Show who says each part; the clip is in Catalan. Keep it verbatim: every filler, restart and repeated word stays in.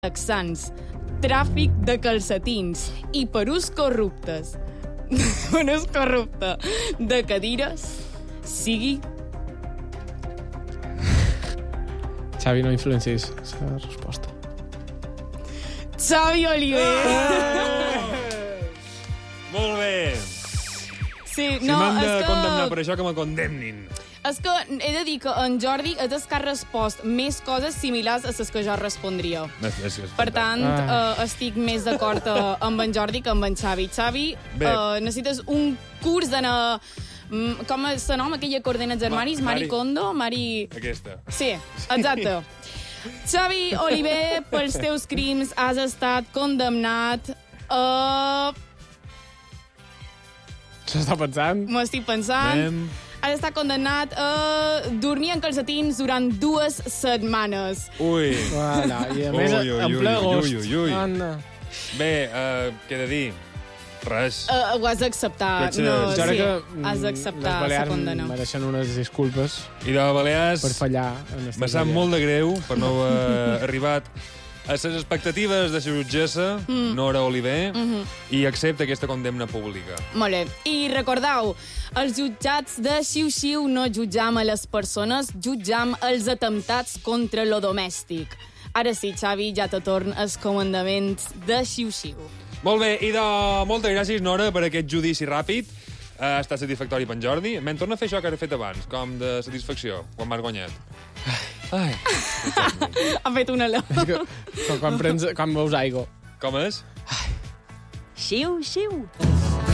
Speaker 1: texans, tràfic de calcetins i per ús corruptes. Per ús corrupte de cadires, sigui...
Speaker 2: Xavi, no influencis la resposta.
Speaker 1: Xavi Oliver!
Speaker 3: Molt bé!
Speaker 1: Sí,
Speaker 3: Si
Speaker 1: no,
Speaker 3: m'han de
Speaker 1: és que...
Speaker 3: condemnar per això, que me condemnin.
Speaker 1: És que he de dir que en Jordi és el que ha respost més coses similars a les que jo respondria.
Speaker 3: És, és, és
Speaker 1: Per tant,
Speaker 2: Ah.
Speaker 1: eh, estic més d'acord eh, amb en Jordi que amb en Xavi. Xavi,
Speaker 3: Bé.
Speaker 1: eh, necessites un curs d'anar... mm, Com se nom aquella que ordena els armaris?
Speaker 3: Ma-
Speaker 1: Mari
Speaker 3: Mari-
Speaker 1: Kondo? Mari...
Speaker 3: Aquesta.
Speaker 1: Sí, exacte. Xavi Oliver, pels teus crims has estat condemnat a...
Speaker 2: S'està pensant?
Speaker 1: M'ho estic pensant.
Speaker 3: Anem.
Speaker 1: Has estat condemnat a dormir en calcetins durant dues setmanes.
Speaker 3: Ui.
Speaker 2: Voilà, i a
Speaker 3: Ui,
Speaker 2: més,
Speaker 3: ui, ui,
Speaker 2: en ple
Speaker 3: ui,
Speaker 2: agost.
Speaker 3: ui, ui, ui.
Speaker 2: Anda.
Speaker 3: Bé, uh, què he de dir? Res.
Speaker 1: Uh, ho has d'acceptar.
Speaker 3: Aquests,
Speaker 1: No,
Speaker 3: eh,
Speaker 2: Jo crec
Speaker 1: sí,
Speaker 2: que mm,
Speaker 1: has d'acceptar
Speaker 2: les
Speaker 1: la
Speaker 2: Balears
Speaker 1: condena.
Speaker 2: mereixen unes disculpes
Speaker 3: I de Balears,
Speaker 2: per fallar en
Speaker 3: me sap molt de greu per no haver arribat a les expectatives de la jutgessa, mm. Nora Oliver, mm -hmm. i accepta aquesta condemna pública.
Speaker 1: Molt bé. I recordeu, els jutjats de Xiu-Xiu no jutjam a les persones, jutjam els atemptats contra lo domèstic. Ara sí, Xavi, ja te torn els comandaments de Xiu-Xiu.
Speaker 3: Molt bé, i de moltes gràcies, Nora, per aquest judici ràpid. Uh, ha estat satisfactori per en Jordi. Me'n torna a fer això que he fet abans, com de satisfacció, quan m'has guanyat. Ai.
Speaker 1: Ha fet una la.
Speaker 2: És que, quan, quan, prens, quan veus aigua.
Speaker 3: Com és?
Speaker 4: Xiu, xiu.